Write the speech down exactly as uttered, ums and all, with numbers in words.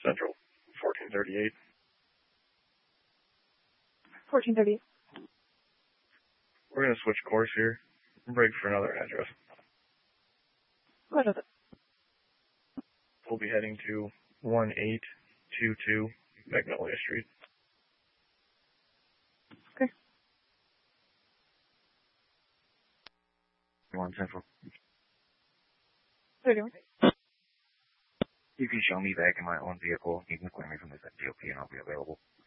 Central, fourteen thirty-eight. fourteen thirty-eight. We're going to switch course here and break for another address. What is it? We'll be heading to one eight two two Magnolia Street. Okay. one Central. thirty-one. You can show me back in my own vehicle. You can clear me from this G O P and I'll be available.